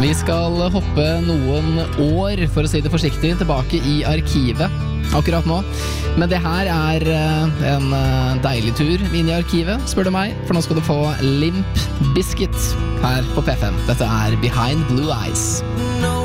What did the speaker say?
Vi skal hoppe noen år, for å si det forsiktig, tilbake i arkivet akkurat nå. Men det her er en deilig tur inn i arkivet, spør du meg. For nå skal du få Limp Bizkit her på P5. Dette er Behind Blue Eyes.